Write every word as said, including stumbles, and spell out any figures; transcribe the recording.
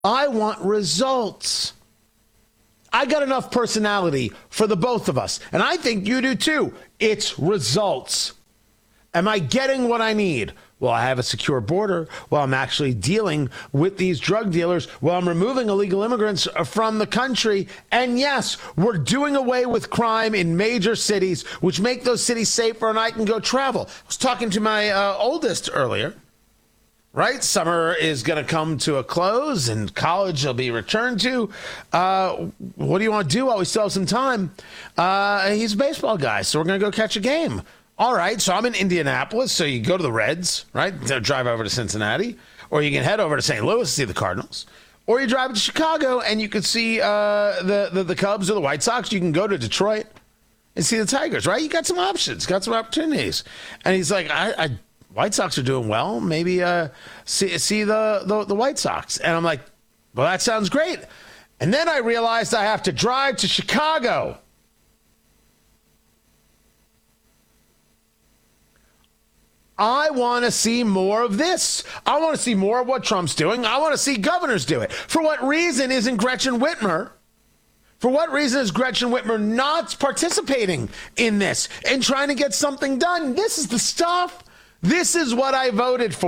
I want results. I got enough personality for the both of us, and I think you do too. It's results. Am I getting what I need? Well, I have a secure border. Well, I'm actually dealing with these drug dealers. Well, I'm removing illegal immigrants from the country. And yes, we're doing away with crime in major cities, which make those cities safer, and I can go travel. I was talking to my uh, oldest earlier. Right? Summer is going to come to a close and college will be returned to. Uh, what do you want to do while we still have some time? Uh, he's a baseball guy, so we're going to go catch a game. All right, so I'm in Indianapolis, so you go to the Reds, right? Drive over to Cincinnati, or you can head over to Saint Louis to see the Cardinals. Or you drive to Chicago and you can see uh, the, the, the Cubs or the White Sox. You can go to Detroit and see the Tigers, right? You got some options, got some opportunities. And he's like, I... I White Sox are doing well. Maybe uh, see, see the, the, the White Sox. And I'm like, well, that sounds great. And then I realized I have to drive to Chicago. I want to see more of this. I want to see more of what Trump's doing. I want to see governors do it. For what reason isn't Gretchen Whitmer? For what reason is Gretchen Whitmer not participating in this and trying to get something done? This is the stuff. This is what I voted for.